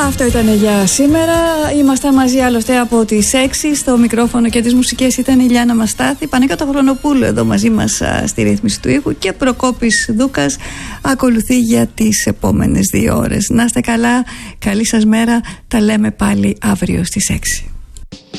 Αυτό ήταν για σήμερα. Ήμασταν μαζί άλλωστε από τις 6. Στο μικρόφωνο και τις μουσικές ήταν η Λιάννα Μαστάθη, Παναγιώτα Χρονοπούλου εδώ μαζί μας στη ρύθμιση του ήχου και Προκόπης Δούκας ακολουθεί για τις επόμενες 2 ώρες. Να είστε καλά, καλή σας μέρα, τα λέμε πάλι αύριο στις 6.